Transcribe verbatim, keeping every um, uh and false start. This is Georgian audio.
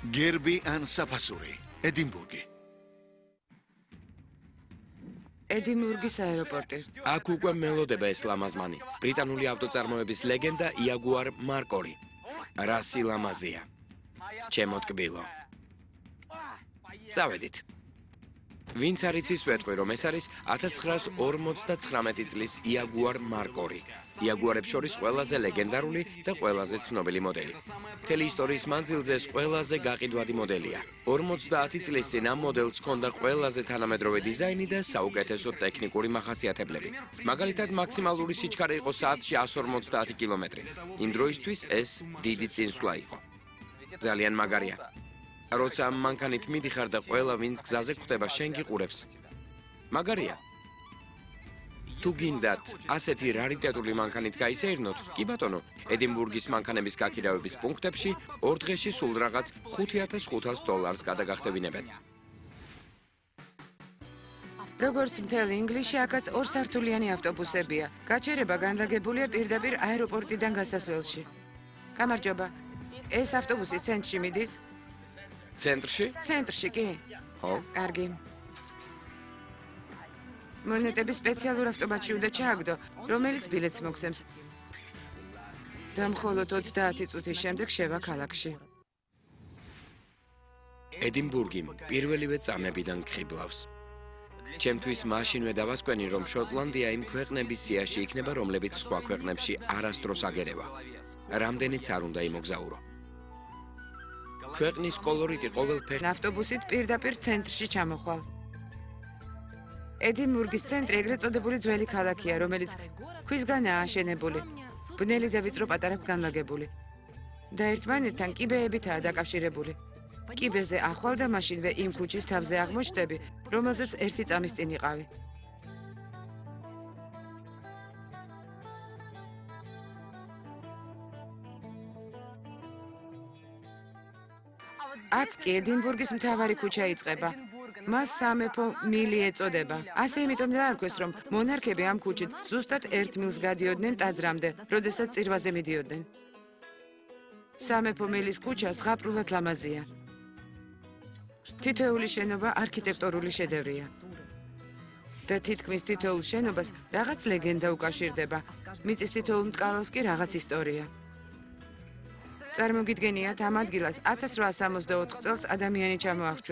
გერბი ან საფასური, ედინბურგი. ედინბურგის აეროპორტი. აქ უკვე მელოდება ეს ლამაზმანი. ბრიტანული ავტოწარმოების ლეგენდა იაგუარ მარკორი. რასი ლამაზია. ჩემო ტკბილო. წავედით. ვინც არ იცის ვეტყვი, რომ ეს არის ათას ცხრაას ორმოცდაცხრამეტი წლის იაგუარ მარკორი. იაგუარებს შორის ყველაზე ლეგენდარული და ყველაზე ცნობილი მოდელი. მთელი ისტორიის მანძილზე ეს ყველაზე გაყიდვადი მოდელია. ორმოცდაათი წლის წინ ამ მოდელს ჰქონდა ყველაზე თანამედროვე დიზაინი და საუკეთესო ტექნიკური მახასიათებლები. მაგალითად, მაქსიმალური სიჩქარე იყო საათში εκατს ორმოცდაათი კილომეტრი. იმ დროისთვის ეს დიდი წინსვლა იყო. ძალიან მაგარია. როცა ამ მანქანით მიდიხარ და ყველა ვინც გზაზე გვხვდება შენ გიყურებს. მაგარია. თუ გინდათ ასეთი რარიტეტული მანქანით გაისეირნოთ, კი ბატონო, ედინბურგის მანქანების გაქირავების პუნქტებში ორ დღეში სულ რაღაც ხუთი ათას ხუთას დოლარს გადაგახდებინებენ. როგორც მთელ ინგლისში, აქაც ორსართულიანი ავტობუსებია. გაჩერება განლაგებულია პირდაპირ აეროპორტიდან გასასვლელში. გამარჯობა. ეს ავტობუსი ცენტრში მიდის? ცენტრში? ცენტრში კი. ხო. კარგი. მონეტები სპეციალურ ავტომატში უნდა ჩააგდო, რომელიც ბილეთს მოგცემს. და მხოლოდ ოცდაათი წუთის შემდეგ შევა ქალაქში. ედინბურგი პირველივე წამებიდან გხიბლავს. ჩემთვის მაშინვე დავასკვენი, რომ შოტლანდია იმ ქვეყნების სიაში იქნება, რომლებიც სხვა ქვეყნებში არასდროს აგერევა. რამდენიც არ უნდა იმოგზაურო. ქვეყნის კოლორიტი ყოველფერდა ავტობუსით პირდაპირ ცენტრში ჩამოხვალ. ედინბურგის ცენტრი ეგრეთ წოდებული ძველი ქალაქია, რომელიც ქვისგანაა აშენებული. ბნელი და ვიწრო პატარა განლაგებული. და ერთმანეთთან კიბეებითაა დაკავშირებული. კიბეზე ახვალ და მაშინვე იმ ქუჩის თავზე აღმოჩნდები, რომელზეც ერთი წამის წინ იყავი. აქ კი ედინბურგის მთავარი ქუჩა იწყება. მას სამეფო მილი ეწოდება. ასე იმიტომ დაარქვეს, რომ მონარქები ამ ქუჩით ზუსტად ერთ მილს გადიოდნენ ტაძრამდე, როდესაც წირვაზე მიდიოდნენ. სამეფო მილის ქუჩა ზღაპრულად ლამაზია. თითოეული შენობა არქიტექტურული შედევრია. და თითქმის თითოეულ შენობას რაღაც ლეგენდა უკავშირდება. მიწის თითოეულ მტკავალს კი რაღაც ისტორია. წარმოგიდგენიათ, ამ ადგილას ათას რვაასი სამოცდაოთხ წელს ადამიანი ჩამოახვდა.